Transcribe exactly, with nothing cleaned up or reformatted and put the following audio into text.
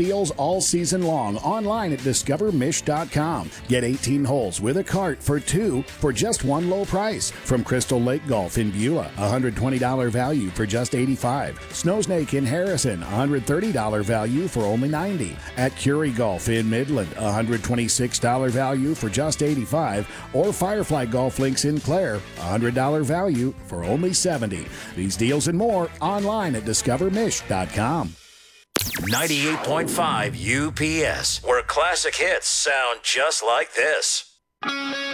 deals all season long online at discover mish dot com. Get eighteen holes with a cart for two for just one low price. From Crystal Lake Golf in Beulah, one hundred twenty dollars value for just eighty-five dollars. Snow Snake in Harrison, one hundred thirty dollars value for only ninety dollars. At Curie Golf in Midland, one hundred twenty-six dollars value for just eighty-five dollars. Or Firefly Golf Links in Clare, one hundred dollars value for only seventy dollars. These deals and more online at discover mish dot com. ninety-eight point five U P S, where classic hits sound just like this.